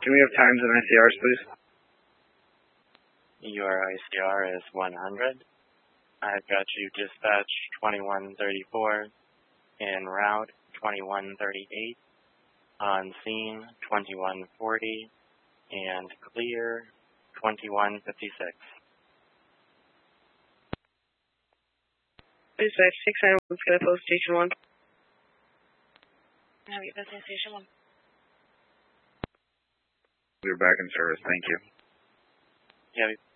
Can we have times and ICRs, please? Your ICR is 100. I've got you dispatch 2134, en route 2138, on scene 2140, and clear 2156. Dispatch 691, Skyfall Station 1. Have you been Station 1? We're back in service, thank you. Yeah.